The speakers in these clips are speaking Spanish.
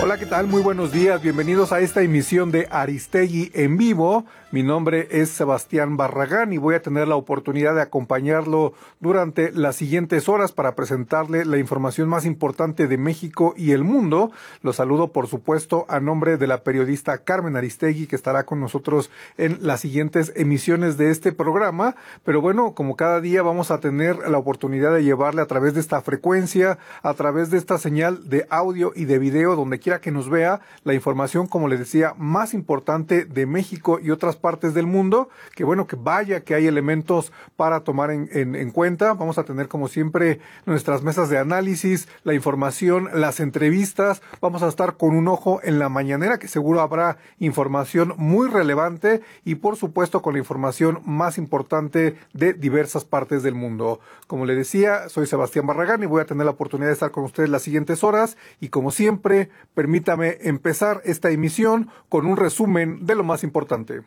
Hola, ¿qué tal? Muy buenos días. Bienvenidos a esta emisión de Aristegui en vivo. Mi nombre es Sebastián Barragán y voy a tener la oportunidad de acompañarlo durante las siguientes horas para presentarle la información más importante de México y el mundo. Los saludo, por supuesto, a nombre de la periodista Carmen Aristegui, que estará con nosotros en las siguientes emisiones de este programa. Pero bueno, como cada día vamos a tener la oportunidad de llevarle a través de esta frecuencia, a través de esta señal de audio y de video, donde quiera que nos vea, la información, como les decía, más importante de México y otras partes del mundo, que bueno, que vaya que hay elementos para tomar en cuenta. Vamos a tener, como siempre, nuestras mesas de análisis, la información, las entrevistas. Vamos a estar con un ojo en la mañanera, que seguro habrá información muy relevante, y por supuesto con la información más importante de diversas partes del mundo. Como le decía, soy Sebastián Barragán y voy a tener la oportunidad de estar con ustedes las siguientes horas, y como siempre, permítame empezar esta emisión con un resumen de lo más importante.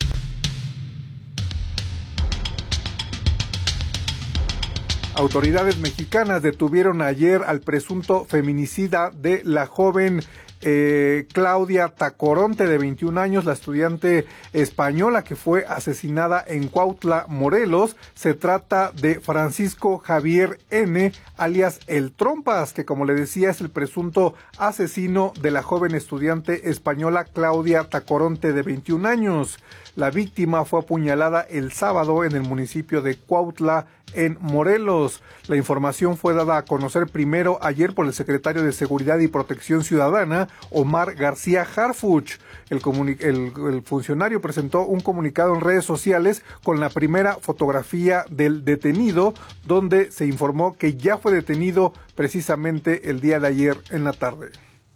Autoridades mexicanas detuvieron ayer al presunto feminicida de la joven Claudia Tacoronte, de 21 años, la estudiante española que fue asesinada en Cuautla, Morelos. Se trata de Francisco Javier N., alias El Trompas, que, como le decía, es el presunto asesino de la joven estudiante española Claudia Tacoronte, de 21 años. La víctima fue apuñalada el sábado en el municipio de Cuautla, en Morelos. La información fue dada a conocer primero ayer por el secretario de Seguridad y Protección Ciudadana, Omar García Harfuch. El funcionario presentó un comunicado en redes sociales con la primera fotografía del detenido, donde se informó que ya fue detenido precisamente el día de ayer en la tarde.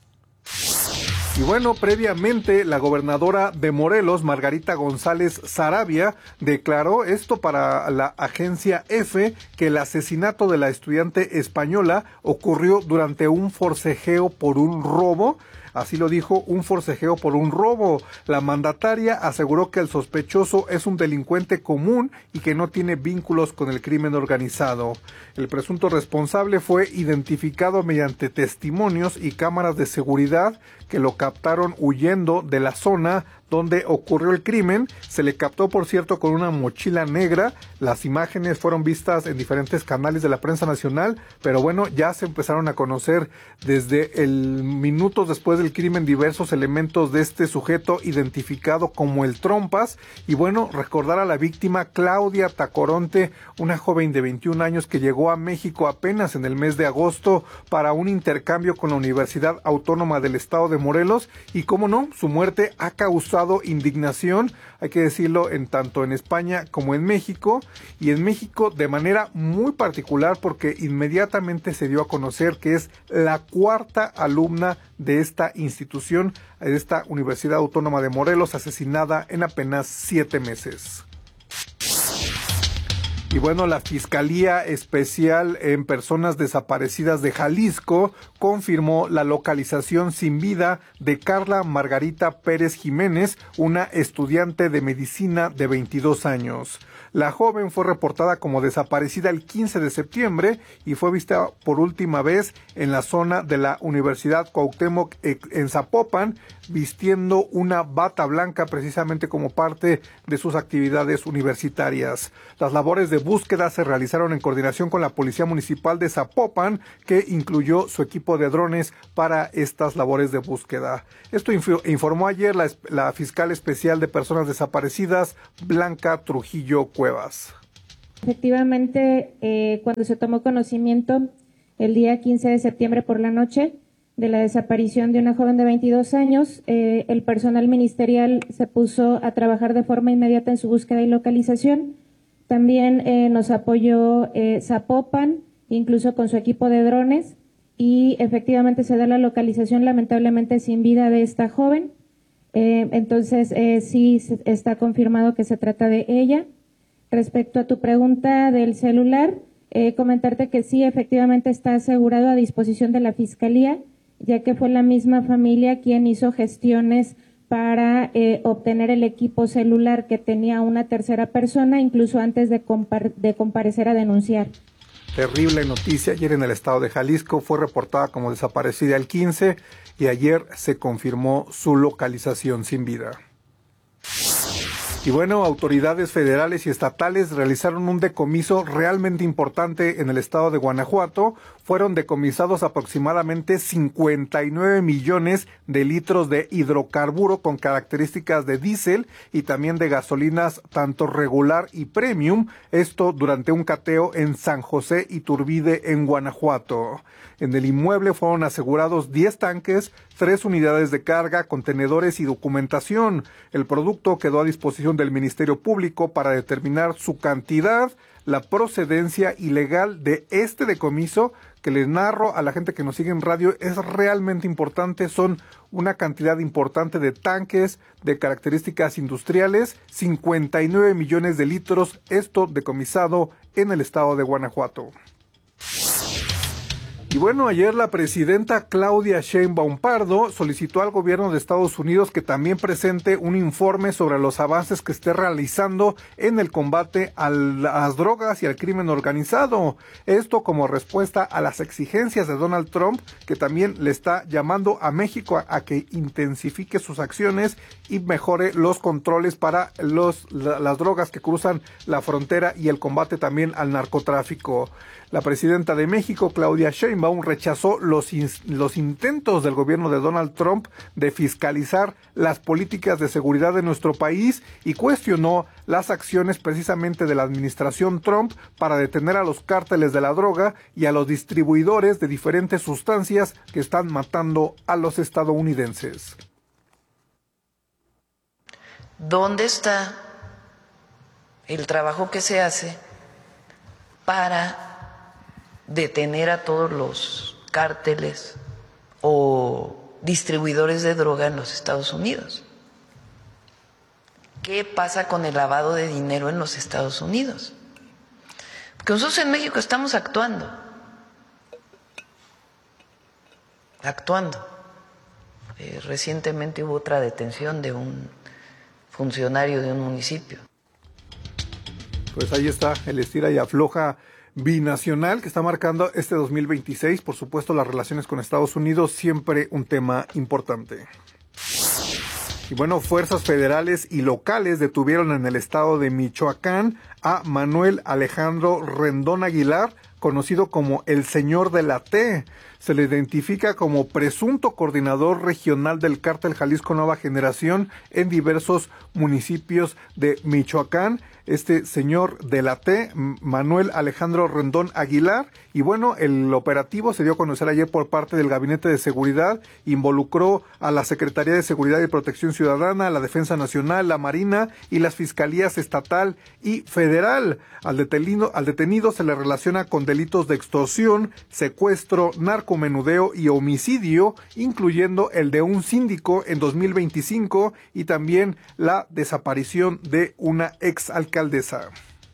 Y bueno, previamente la gobernadora de Morelos, Margarita González Saravia, declaró esto para la agencia EFE, que el asesinato de la estudiante española ocurrió durante un forcejeo por un robo. Así lo dijo, un forcejeo por un robo. La mandataria aseguró que el sospechoso es un delincuente común y que no tiene vínculos con el crimen organizado. El presunto responsable fue identificado mediante testimonios y cámaras de seguridad que lo captaron huyendo de la zona donde ocurrió el crimen. Se le captó, por cierto, con una mochila negra. Las imágenes fueron vistas en diferentes canales de la prensa nacional, pero bueno, ya se empezaron a conocer desde minutos después del crimen diversos elementos de este sujeto identificado como El Trompas. Y bueno, recordar a la víctima, Claudia Tacoronte, una joven de 21 años que llegó a México apenas en el mes de agosto para un intercambio con la Universidad Autónoma del Estado de Morelos, y cómo no, su muerte ha causado indignación, hay que decirlo, tanto en España como en México, y en México de manera muy particular porque inmediatamente se dio a conocer que es la cuarta alumna de esta institución, de esta Universidad Autónoma de Morelos, asesinada en apenas 7 meses. Y bueno, la Fiscalía Especial en Personas Desaparecidas de Jalisco confirmó la localización sin vida de Carla Margarita Pérez Jiménez, una estudiante de medicina de 22 años. La joven fue reportada como desaparecida el 15 de septiembre y fue vista por última vez en la zona de la Universidad Cuauhtémoc en Zapopan, vistiendo una bata blanca precisamente como parte de sus actividades universitarias. Las labores de búsqueda se realizaron en coordinación con la Policía Municipal de Zapopan, que incluyó su equipo de drones para estas labores de búsqueda. Esto informó ayer la fiscal especial de personas desaparecidas, Blanca Trujillo Cuevas. Efectivamente, cuando se tomó conocimiento el día 15 de septiembre por la noche de la desaparición de una joven de 22 años, el personal ministerial se puso a trabajar de forma inmediata en su búsqueda y localización. También nos apoyó Zapopan, incluso con su equipo de drones, y efectivamente se da la localización, lamentablemente sin vida, de esta joven. Entonces sí está confirmado que se trata de ella. Respecto a tu pregunta del celular, comentarte que sí, efectivamente está asegurado a disposición de la Fiscalía, ya que fue la misma familia quien hizo gestiones para obtener el equipo celular que tenía una tercera persona, incluso antes de comparecer a denunciar. Terrible noticia. Ayer en el estado de Jalisco fue reportada como desaparecida el 15 y ayer se confirmó su localización sin vida. Y bueno, autoridades federales y estatales realizaron un decomiso realmente importante en el estado de Guanajuato. Fueron decomisados aproximadamente 59 millones de litros de hidrocarburo con características de diésel y también de gasolinas tanto regular y premium. Esto durante un cateo en San José Iturbide, en Guanajuato. En el inmueble fueron asegurados 10 tanques, 3 unidades de carga, contenedores y documentación. El producto quedó a disposición del Ministerio Público para determinar su cantidad, la procedencia ilegal de este decomiso, que les narro a la gente que nos sigue en radio, es realmente importante. Son una cantidad importante de tanques de características industriales, 59 millones de litros, esto decomisado en el estado de Guanajuato. Y bueno, ayer la presidenta Claudia Sheinbaum Pardo solicitó al gobierno de Estados Unidos que también presente un informe sobre los avances que esté realizando en el combate a las drogas y al crimen organizado. Esto como respuesta a las exigencias de Donald Trump, que también le está llamando a México a que intensifique sus acciones y mejore los controles para las drogas que cruzan la frontera y el combate también al narcotráfico. La presidenta de México, Claudia Sheinbaum, rechazó los intentos del gobierno de Donald Trump de fiscalizar las políticas de seguridad de nuestro país y cuestionó las acciones precisamente de la administración Trump para detener a los cárteles de la droga y a los distribuidores de diferentes sustancias que están matando a los estadounidenses. ¿Dónde está el trabajo que se hace para detener a todos los cárteles o distribuidores de droga en los Estados Unidos? ¿Qué pasa con el lavado de dinero en los Estados Unidos? Porque nosotros en México estamos actuando. Recientemente hubo otra detención de un funcionario de un municipio. Pues ahí está el estira y afloja binacional que está marcando este 2026. Por supuesto, las relaciones con Estados Unidos, siempre un tema importante. Y bueno, fuerzas federales y locales detuvieron en el estado de Michoacán a Manuel Alejandro Rendón Aguilar, conocido como el Señor de la T. Se le identifica como presunto coordinador regional del cártel Jalisco Nueva Generación en diversos municipios de Michoacán. Este señor de la T, Manuel Alejandro Rendón Aguilar. Y bueno, el operativo se dio a conocer ayer por parte del Gabinete de Seguridad. Involucró a la Secretaría de Seguridad y Protección Ciudadana, la Defensa Nacional, la Marina y las Fiscalías Estatal y Federal. Al detenido se le relaciona con delitos de extorsión, secuestro, narcomenudeo y homicidio, incluyendo el de un síndico en 2025 y también la desaparición de una exalcaldesa.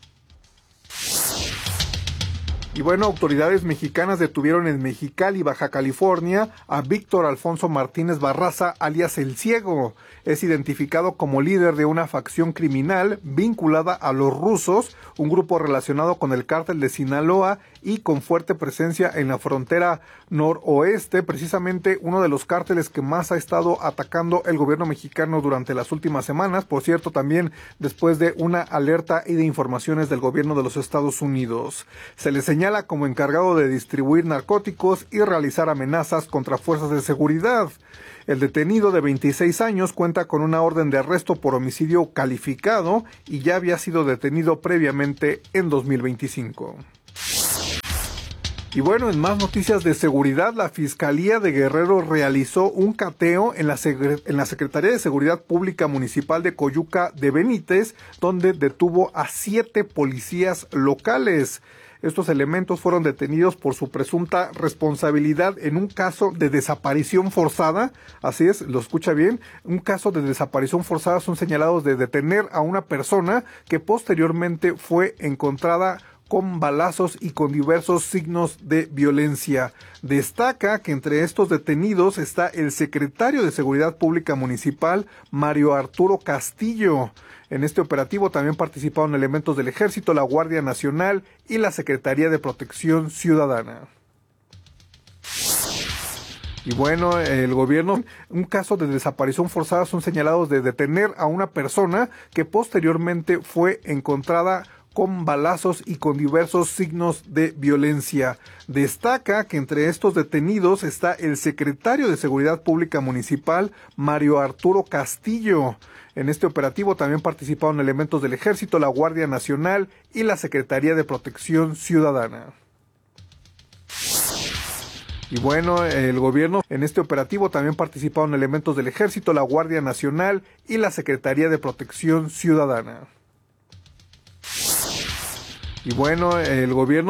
Y bueno, autoridades mexicanas detuvieron en Mexicali, Baja California, a Víctor Alfonso Martínez Barraza, alias El Ciego. Es identificado como líder de una facción criminal vinculada a los rusos, un grupo relacionado con el cártel de Sinaloa y con fuerte presencia en la frontera noroeste, precisamente uno de los cárteles que más ha estado atacando el gobierno mexicano durante las últimas semanas. Por cierto, también después de una alerta y de informaciones del gobierno de los Estados Unidos. Se le señala como encargado de distribuir narcóticos y realizar amenazas contra fuerzas de seguridad. El detenido de 26 años cuenta con una orden de arresto por homicidio calificado y ya había sido detenido previamente en 2025. Y bueno, en más noticias de seguridad, la Fiscalía de Guerrero realizó un cateo en la Secretaría de Seguridad Pública Municipal de Coyuca de Benítez, donde detuvo a 7 policías locales. Estos elementos fueron detenidos por su presunta responsabilidad en un caso de desaparición forzada. Así es, lo escucha bien, un caso de desaparición forzada. Son señalados de detener a una persona que posteriormente fue encontrada con balazos y con diversos signos de violencia. Destaca que entre estos detenidos está el secretario de Seguridad Pública Municipal, Mario Arturo Castillo. En este operativo también participaron elementos del Ejército, la Guardia Nacional y la Secretaría de Protección Ciudadana. Y bueno, el gobierno, un caso de desaparición forzada, son señalados de detener a una persona que posteriormente fue encontrada con balazos y con diversos signos de violencia. Destaca que entre estos detenidos está el secretario de Seguridad Pública Municipal, Mario Arturo Castillo. En este operativo también participaron elementos del Ejército, la Guardia Nacional y la Secretaría de Protección Ciudadana. Y bueno, el gobierno, en este operativo también participaron elementos del Ejército, la Guardia Nacional y la Secretaría de Protección Ciudadana. Y bueno, el gobierno